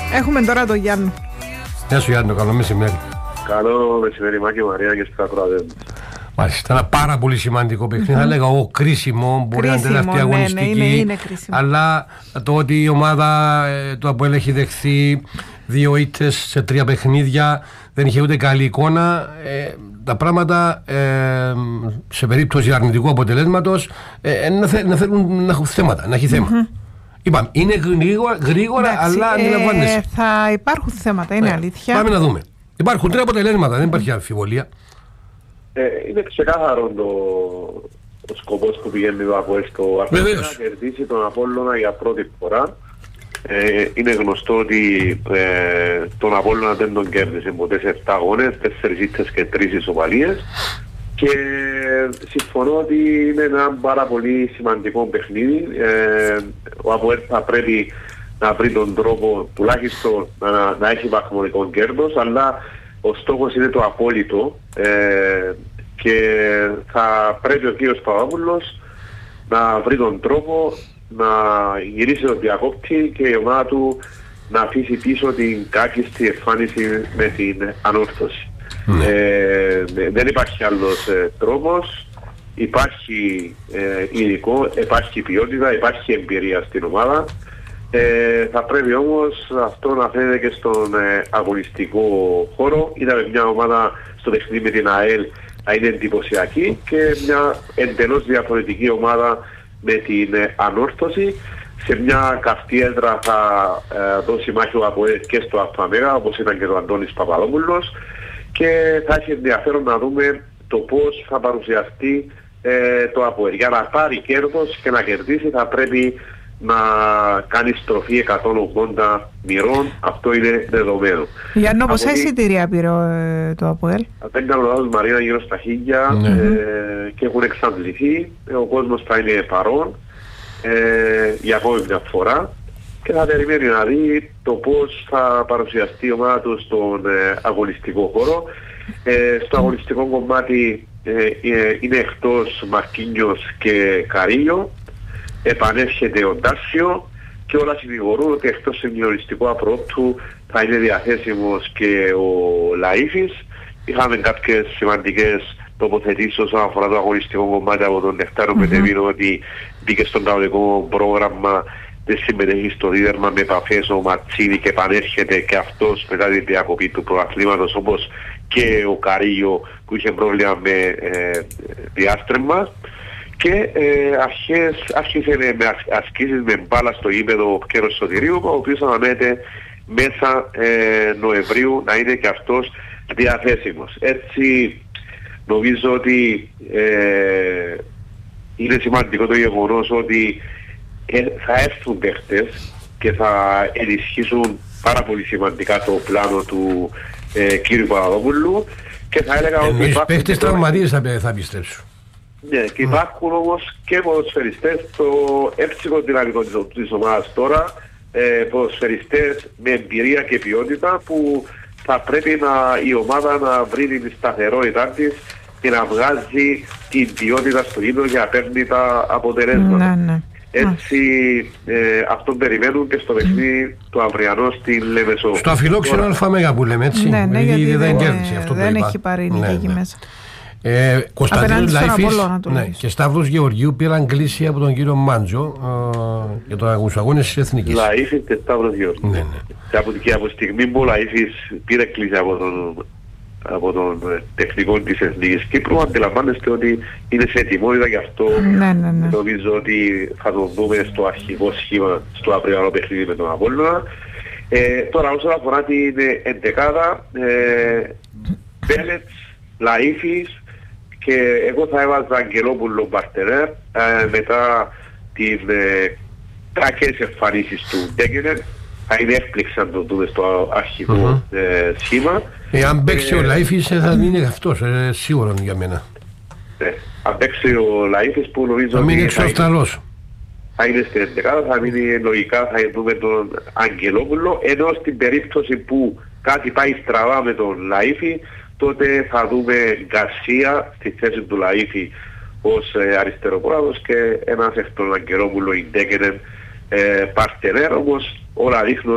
Έχουμε τώρα τον Γιάννη. Γεια σου Γιάννη, καλό μεσημέρι. Καλό μεσημέρι Μάκη Μαρία και στα ακροατές. Μάλιστα, ένα πάρα πολύ σημαντικό παιχνίδι. Θα έλεγα εγώ κρίσιμο, μπορεί να είναι τελευταία αγωνιστική. Είναι κρίσιμο. Αλλά το ότι η ομάδα του ΑΠΟΕΛ έχει δεχθεί 2 ήττες σε 3 παιχνίδια, δεν είχε ούτε καλή εικόνα. Τα πράγματα σε περίπτωση αρνητικού αποτελέσματος να θέλουν να έχουν θέματα, να έχει θέμα. Είπαμε, είναι γρήγορα, αλλά αντιλαμβάνεσαι. Θα υπάρχουν θέματα, είναι αλήθεια. Πάμε να δούμε. Υπάρχουν 3 αποτελέσματα, δεν υπάρχει αμφιβολία. Είναι ξεκάθαρο ο σκοπός που πηγαίνει ο ΑΠΟΕΛ στο Αρσενάλ να κερδίσει τον Απόλλωνα για πρώτη φορά. Είναι γνωστό ότι τον Απόλλωνα δεν τον κέρδισε ποτέ σε 7 αγώνες, 4 ήττες και 3 ισοπαλίες. Και συμφωνώ ότι είναι ένα πάρα πολύ σημαντικό παιχνίδι. Ο ΑΠΟΕΛ θα πρέπει να βρει τον τρόπο τουλάχιστον να έχει βαθμολογικό κέρδος, αλλά ο στόχος είναι το απόλυτο και θα πρέπει ο κύριος Παπαδόπουλος να βρει τον τρόπο να γυρίσει τον διακόπτη και η ομάδα του να αφήσει πίσω την κάκιστη εμφάνιση με την ανόρθωση. Δεν υπάρχει άλλος τρόπος. Υπάρχει υλικό, υπάρχει ποιότητα, υπάρχει εμπειρία στην ομάδα. Θα πρέπει όμως αυτό να φαίνεται και στον αγωνιστικό χώρο. Είδαμε μια ομάδα στο παιχνίδι με την ΑΕΛ να είναι εντυπωσιακή και μια εντελώς διαφορετική ομάδα με την ανόρθωση. Σε μια καυτή έδρα θα δώσει μάχη ο ΑΠΟΕΛ και στο ΑΦΑΜΕΓΑ, όπως ήταν και ο Αντώνης Παπαδόπουλος, και θα έχει ενδιαφέρον να δούμε το πώς θα παρουσιαστεί το ΑΠΟΕΛ. Για να πάρει κέρδος και να κερδίσει θα πρέπει να κάνει στροφή 180 μοιρών, αυτό είναι δεδομένο. Γιάννο, πόσα εισιτήρια πήρε το ΑΠΟΕΛ? Δεν κάνω λάθος Μαρίνα, γύρω στα 1000 και έχουν εξαντληθεί, ο κόσμος θα είναι παρόν για ακόμη μια φορά και θα περιμένει να δει το πώς θα παρουσιαστεί η ομάδα του στον αγωνιστικό χώρο. Στο αγωνιστικό κομμάτι είναι εκτός Μαρκίνιος και Καρίλιο. Επανέρχεται ο Ντάσιο και όλα συνηγορούν ότι εκτός σενιοριστικού απρόπτου θα είναι διαθέσιμος και ο Λαΐφης. Είχαμε κάποιες σημαντικές τοποθετήσεις όσον αφορά το αγωνιστικό κομμάτι από τον Νεκτάριο Μετεβίνο, ότι μπήκε στον κανονικό πρόγραμμα, δεν συμμετέχει στο δίδερμα με επαφές ο Ματσίδη και επανέρχεται και αυτός μετά την διακοπή του πρωταθλήματος, όπως και ο Καρίλιο που είχε πρόβλημα με διάστρεμμα. Και άρχισε με ασκήσεις με μπάλα στο γήπεδο ο Πκέρος Σωτηρίου, ο οποίος αναμένεται μέσα Νοεμβρίου να είναι και αυτός διαθέσιμος. Έτσι νομίζω ότι είναι σημαντικό το γεγονός ότι θα έρθουν παίχτες και θα ενισχύσουν πάρα πολύ σημαντικά το πλάνο του κύριου Παπαδόπουλου, και θα έλεγα ότι οι παίχτες τραυματίες θα επιστρέψουν. Ναι, και υπάρχουν όμως και ποδοσφαιριστές στο έψυχο δυναμικό της ομάδας τώρα, ποδοσφαιριστές με εμπειρία και ποιότητα, που θα πρέπει η ομάδα να βρει την σταθερότητά της και να βγάζει την ποιότητα στο γήπεδο για να παίρνει τα αποτελέσματα. Έτσι αυτόν περιμένουν και στο παιχνίδι το αυριανό στην Λεμεσό. Στο αφιλόξενο ΑΜΕΓΑ που λέμε, έτσι. Ναι, γιατί δεν έχει πάρει νίκη εκεί μέσα. Κωνσταντίνος Λαΐφης και Σταύρος Γεωργίου πήραν κλίση από τον κύριο Μάντζο για τον αγώνες της Εθνικής. Λαΐφης και Σταύρος Γεωργίου. Και από τη στιγμή που ο Λαΐφης πήρε κλίση από τον τεχνικό της Εθνικής Κύπρου, αντιλαμβάνεστε ότι είναι σε ετοιμότητα, γι' αυτό νομίζω ότι θα το δούμε στο αρχικό σχήμα στο αυριανό παιχνίδι με τον Απόλλωνα. Τώρα όσον αφορά την εντεκάδα, Πέλετς, Λαΐφης, και εγώ θα έβαζα Αγγελόπουλο Μπαρτενέρ μετά την κακές εμφανίσεις του Ντέγκενερ. Θα είναι έκπληξη αν το δούμε στο αρχικό σχήμα. Αν παίξει ο Λαΐφης θα είναι αυτός, σίγουρο για μένα. Αν παίξει ο Λαΐφης που νομίζω θα μείνει εξωσταλός. Θα είναι στην εντεκάδα, θα μείνει λογικά, θα δούμε τον Αγγελόπουλο, ενώ στην περίπτωση που κάτι πάει στραβά με τον Λαΐφη, τότε θα δούμε Γκαρσία στη θέση του Λαΐφη ως αριστεροπόραδος και ένας εκ των Αγγελόπουλο Ιντέκενεν Παρτενέρ, όμως όλα δείχνουν